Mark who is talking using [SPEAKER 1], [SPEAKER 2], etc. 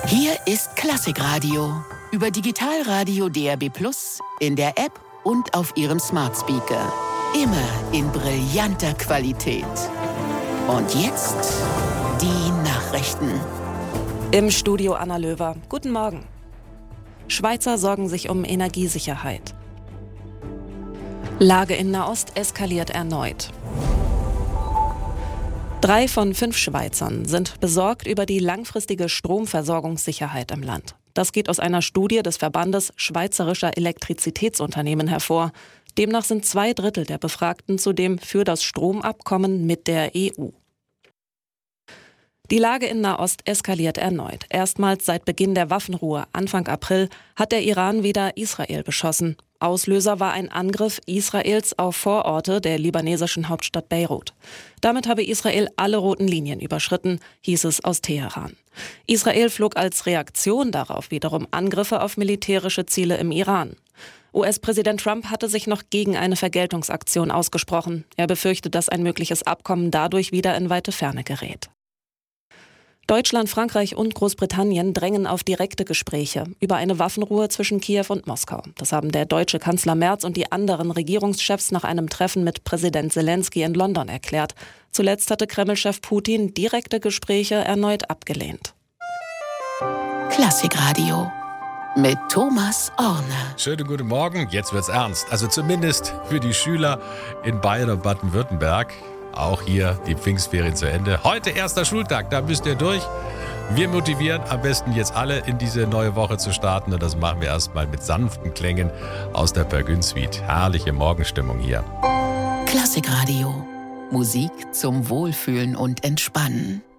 [SPEAKER 1] Hier ist Klassikradio über Digitalradio DAB+, in der App und auf Ihrem Smart Speaker. Immer in brillanter Qualität. Und jetzt die Nachrichten.
[SPEAKER 2] Im Studio Anna Löwer. Guten Morgen. Schweizer sorgen sich um Energiesicherheit. Lage in Nahost eskaliert erneut. 3 von 5 Schweizern sind besorgt über die langfristige Stromversorgungssicherheit im Land. Das geht aus einer Studie des Verbandes Schweizerischer Elektrizitätsunternehmen hervor. Demnach sind 2/3 der Befragten zudem für das Stromabkommen mit der EU. Die Lage in Nahost eskaliert erneut. Erstmals seit Beginn der Waffenruhe Anfang April hat der Iran wieder Israel beschossen. Auslöser war ein Angriff Israels auf Vororte der libanesischen Hauptstadt Beirut. Damit habe Israel alle roten Linien überschritten, hieß es aus Teheran. Israel flog als Reaktion darauf wiederum Angriffe auf militärische Ziele im Iran. US-Präsident Trump hatte sich noch gegen eine Vergeltungsaktion ausgesprochen. Er befürchtet, dass ein mögliches Abkommen dadurch wieder in weite Ferne gerät. Deutschland, Frankreich und Großbritannien drängen auf direkte Gespräche über eine Waffenruhe zwischen Kiew und Moskau. Das haben der deutsche Kanzler Merz und die anderen Regierungschefs nach einem Treffen mit Präsident Zelensky in London erklärt. Zuletzt hatte Kreml-Chef Putin direkte Gespräche erneut abgelehnt.
[SPEAKER 1] Klassikradio mit Thomas Orne.
[SPEAKER 3] Schönen guten Morgen, jetzt wird's ernst. Also zumindest für die Schüler in Bayern und Baden-Württemberg. Auch hier die Pfingstferien zu Ende. Heute erster Schultag, da müsst ihr durch. Wir motivieren am besten jetzt alle in diese neue Woche zu starten. Und das machen wir erstmal mit sanften Klängen aus der Pergün Suite. Herrliche Morgenstimmung hier.
[SPEAKER 1] Klassikradio. Musik zum Wohlfühlen und Entspannen.